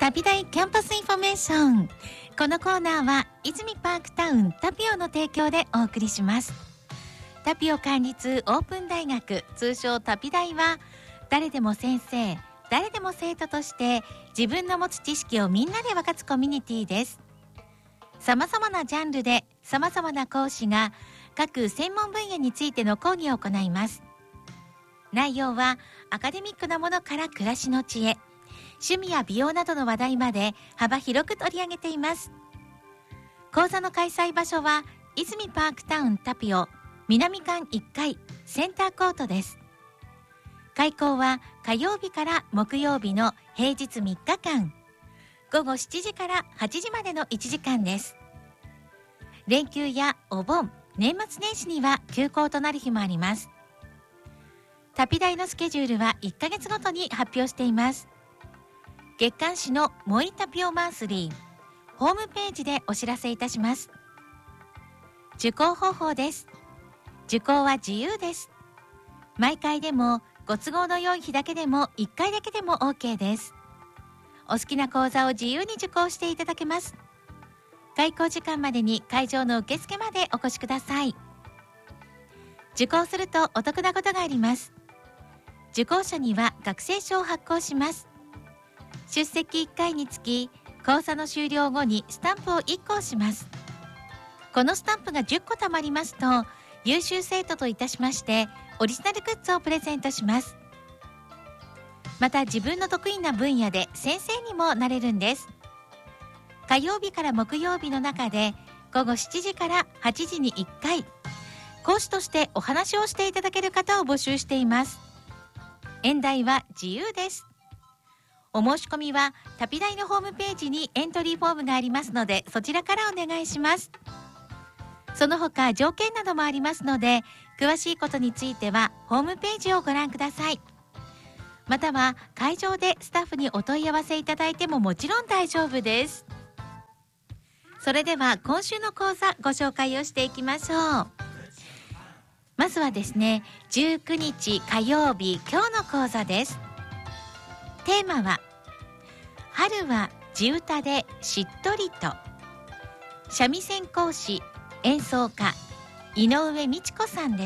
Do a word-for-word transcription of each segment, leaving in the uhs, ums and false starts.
旅大キャンパスインフォメーション。このコーナーは泉パークタウンタピオの提供でお送りします。タピオ管立オープン大学、通称タピ大は、誰でも先生、誰でも生徒として自分の持つ知識をみんなで分かつコミュニティです。さまざまなジャンルでさまざまな講師が各専門分野についての講義を行います。内容はアカデミックなものから暮らしの知恵、趣味や美容などの話題まで幅広く取り上げています。講座の開催場所は泉パークタウンタピオ南館いっかいセンターコートです。開講は火曜日から木曜日の平日みっかかん、ごごしちじからはちじまでのいちじかんです。連休やお盆、年末年始には休講となる日もあります。タピ大のスケジュールはいっかげつごとに発表しています。月刊誌のモイタピオマンスリーホームページでお知らせいたします。受講方法です。受講は自由です。毎回でもご都合の良い日だけでもいっかいだけでも OK です。お好きな講座を自由に受講していただけます。開講時間までに会場の受付までお越しください。受講するとお得なことがあります。受講者には学生証を発行します。出席いっかいにつき講座の終了後にスタンプをいっこ押します。このスタンプがじゅっこたまりますと、優秀生徒といたしましてオリジナルグッズをプレゼントします。また自分の得意な分野で先生にもなれるんです。火曜日から木曜日の中でごごしちじからはちじにいっかい、講師としてお話をしていただける方を募集しています。演題は自由です。お申し込みはタピ大のホームページにエントリーフォームがありますので、そちらからお願いします。その他条件などもありますので、詳しいことについてはホームページをご覧ください。または会場でスタッフにお問い合わせいただいてももちろん大丈夫です。それでは今週の講座ご紹介をしていきましょう。まずはですね、じゅうくにち火曜日、今日の講座です。テーマは春は地唄でしっとりと。三味線講師、演奏家井上美智子さんです。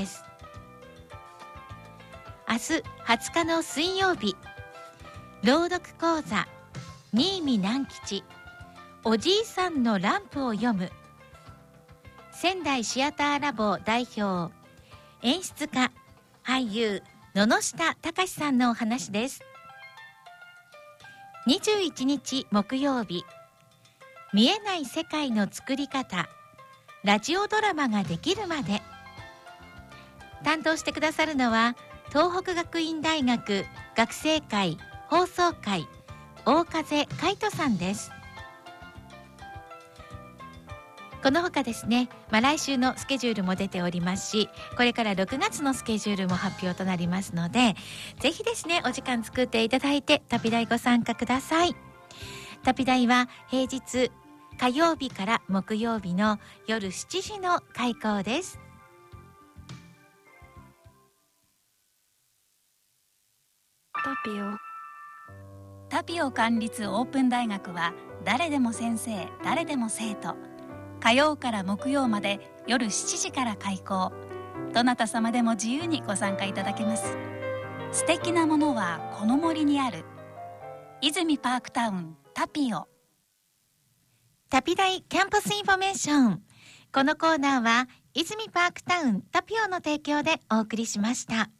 明日はつかの水曜日、朗読講座新見南吉、おじいさんのランプを読む。仙台シアターラボ代表、演出家俳優野々下隆さんのお話です。にじゅういちにち木曜日、見えない世界の作り方、ラジオドラマができるまで。担当してくださるのは東北学院大学学生会放送会大風海人さんです。この他ですね、まあ、来週のスケジュールも出ておりますし、これからろくがつのスケジュールも発表となりますので、ぜひですねお時間作っていただいてタピ大ご参加ください。タピ大は平日火曜日から木曜日の夜しちじの開講です。 タピオタピオ管立オープン大学は、誰でも先生、誰でも生徒。火曜から木曜まで夜しちじから開講。どなた様でも自由にご参加いただけます。素敵なものはこの森にある。泉パークタウンタピオ。 タピ大キャンパスインフォメーション。このコーナーは泉パークタウンタピオの提供でお送りしました。